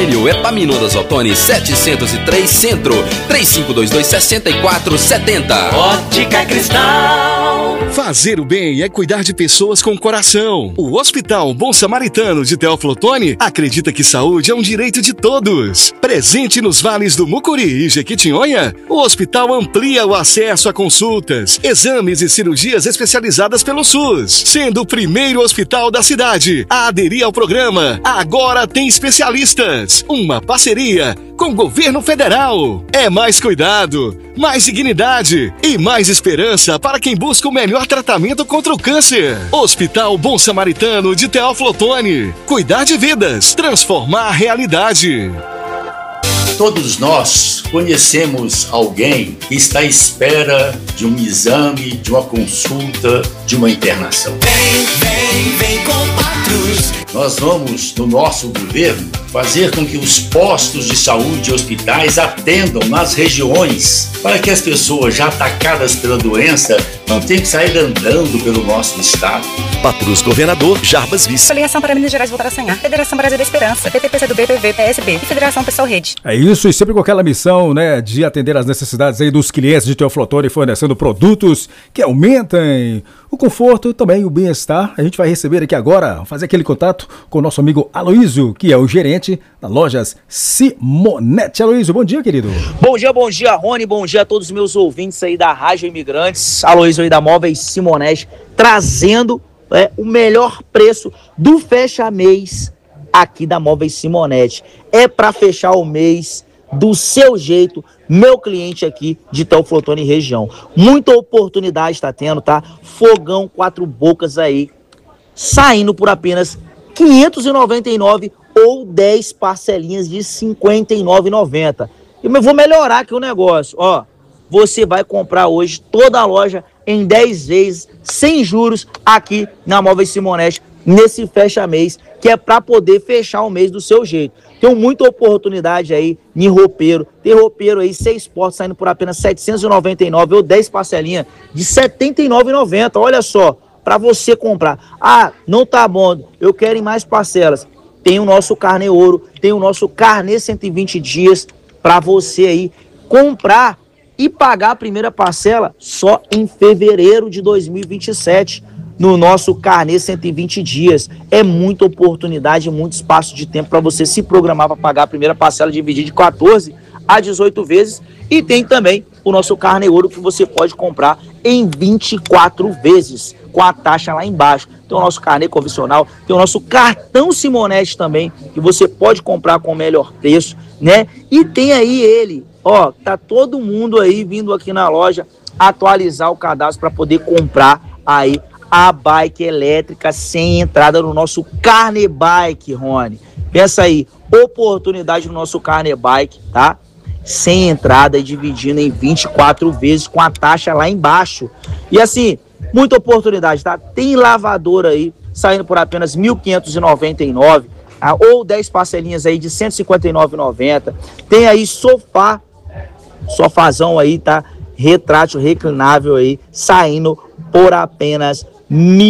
Prêmio Epaminondas Ottoni 703 Centro, 3522-6470. Ótica Cristal. Fazer o bem é cuidar de pessoas com coração. O Hospital Bom Samaritano de Teófilo Otoni acredita que saúde é um direito de todos. Presente nos vales do Mucuri e Jequitinhonha, o hospital amplia o acesso a consultas, exames e cirurgias especializadas pelo SUS, sendo o primeiro hospital da cidade a aderir ao programa Agora Tem Especialistas, uma parceria com o governo federal. É mais cuidado, mais dignidade e mais esperança para quem busca o melhor tratamento contra o câncer. Hospital Bom Samaritano de Teófilo Otoni. Cuidar de vidas, transformar a realidade. Todos nós conhecemos alguém que está à espera de um exame, de uma consulta, de uma internação. Vem com Patrus. Nós vamos, no nosso governo, fazer com que os postos de saúde e hospitais atendam nas regiões para que as pessoas já atacadas pela doença não tenham que sair andando pelo nosso estado. Patrus, governador Jarbas Vice. Coligação para Minas Gerais voltar a sonhar. Federação Brasil da Esperança. PTPCdoB, PV, PSB e Federação Pessoal Rede. É isso, e sempre com aquela missão, né, de atender às necessidades aí dos clientes de Teófilo Otoni, fornecendo produtos que aumentem o conforto e também o bem-estar. A gente vai receber aqui agora, fazer aquele contato com o nosso amigo Aloísio, que é o gerente da Lojas Simonetti. Aloísio, bom dia, querido. Bom dia, Rony, bom dia a todos os meus ouvintes aí da Rádio Imigrantes. Aloísio aí da Móveis Simonetti, trazendo o melhor preço do fecha-mês aqui da Móveis Simonetti. É para fechar o mês do seu jeito, meu cliente aqui de Teófilo Otoni região. Muita oportunidade está tendo, tá? Fogão 4 bocas aí, saindo por apenas R$ 599 ou 10 parcelinhas de R$ 59,90. Eu vou melhorar aqui o negócio, ó. Você vai comprar hoje toda a loja em 10 vezes, sem juros, aqui na Móveis Simonetti, nesse fecha-mês, que é para poder fechar o mês do seu jeito. Tem muita oportunidade aí em roupeiro. Tem roupeiro aí, 6 portas saindo por apenas R$ 799 ou 10 parcelinhas de R$ 79,90. Olha só, para você comprar. Ah, não tá bom, eu quero em mais parcelas. Tem o nosso carnê ouro, tem o nosso carnê 120 dias para você aí comprar e pagar a primeira parcela só em fevereiro de 2027. No nosso carnê 120 dias. É muita oportunidade, muito espaço de tempo para você se programar para pagar a primeira parcela, dividir de 14 a 18 vezes. E tem também o nosso carnê ouro que você pode comprar em 24 vezes, com a taxa lá embaixo. Tem o nosso carnê convencional, tem o nosso cartão Simonetti também, que você pode comprar com o melhor preço, né? E tem aí ele, ó, tá todo mundo aí vindo aqui na loja atualizar o cadastro para poder comprar aí a bike elétrica sem entrada no nosso Carne Bike, Rony. Pensa aí, oportunidade no nosso Carne Bike, tá? Sem entrada e dividindo em 24 vezes com a taxa lá embaixo. E assim, muita oportunidade, tá? Tem lavadora aí, saindo por apenas R$ 1.599, ou 10 parcelinhas aí de R$ 159,90. Tem aí sofazão aí, tá? Retrátil reclinável aí, saindo por apenas R$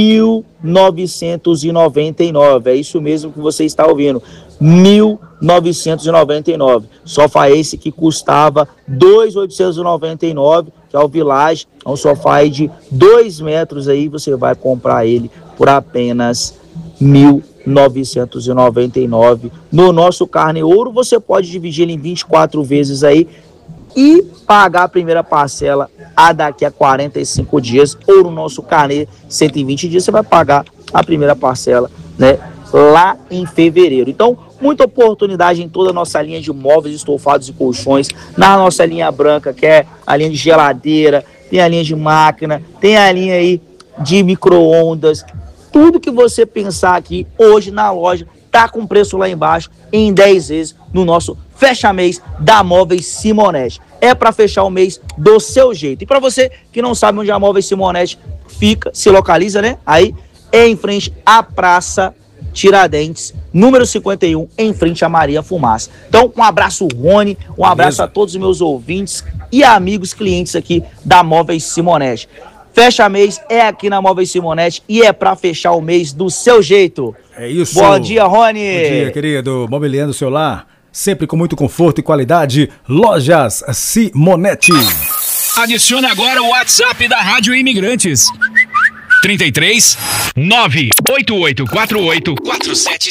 1.999. É isso mesmo que você está ouvindo. R$ 1.999. Sofá esse que custava R$ 2.899, que é o Village. É um sofá aí de 2 metros aí, você vai comprar ele por apenas R$ 1.999. No nosso carne ouro, você pode dividir ele em 24 vezes aí e pagar a primeira parcela daqui a 45 dias, ou no nosso carnê 120 dias, você vai pagar a primeira parcela, né, lá em fevereiro. Então, muita oportunidade em toda a nossa linha de móveis, estofados e colchões, na nossa linha branca, que é a linha de geladeira, tem a linha de máquina, tem a linha aí de micro-ondas, tudo que você pensar aqui hoje na loja tá com preço lá embaixo em 10 vezes no nosso fecha-mês da Móveis Simonetti. É para fechar o mês do seu jeito. E para você que não sabe onde a Móveis Simonetti fica, se localiza, né? Aí é em frente à Praça Tiradentes, número 51, em frente a Maria Fumaça. Então, um abraço, Rony, um abraço a todos os meus ouvintes e amigos clientes aqui da Móveis Simonetti. Fecha mês é aqui na Móveis Simonetti e é para fechar o mês do seu jeito. É isso. Bom dia, Rony. Bom dia, querido. Mobiliando o seu lar. sempre com muito conforto e qualidade. Lojas Simonetti. Adicione agora o WhatsApp da Rádio Imigrantes. 33 98848 47